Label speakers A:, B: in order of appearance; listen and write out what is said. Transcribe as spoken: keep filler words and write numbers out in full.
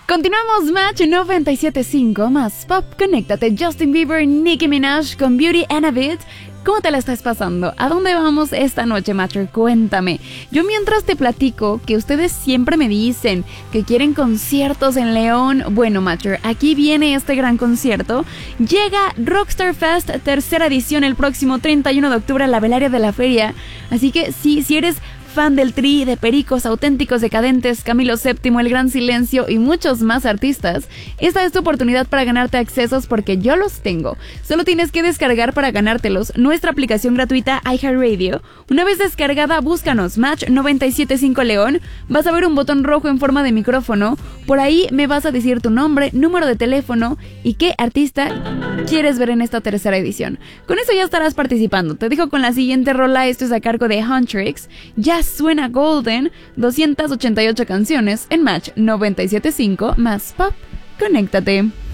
A: Continuamos Match noventa y siete punto cinco más Pop. Conéctate. Justin Bieber, Nicki Minaj con Beauty and a Bit. ¿Cómo te la estás pasando? ¿A dónde vamos esta noche, Matcher? Cuéntame. Yo mientras te platico que ustedes siempre me dicen que quieren conciertos en León. Bueno, Matcher, aquí viene este gran concierto. Llega Rockstar Fest, tercera edición, el próximo treinta y uno de octubre a la Velaria de la Feria. Así que sí, si eres fan del Tri, de Pericos, Auténticos Decadentes, Camilo séptimo, El Gran Silencio y muchos más artistas, esta es tu oportunidad para ganarte accesos porque yo los tengo. Solo tienes que descargar para ganártelos nuestra aplicación gratuita iHeartRadio. Una vez descargada, búscanos Match noventa y siete punto cinco León. Vas a ver un botón rojo en forma de micrófono. Por ahí me vas a decir tu nombre, número de teléfono y qué artista quieres ver en esta tercera edición. Con eso ya estarás participando. Te dejo con la siguiente rola. Esto es a cargo de Huntrix. Ya suena Golden, doscientas ochenta y ocho canciones en Match noventa y siete punto cinco más Pop. Conéctate.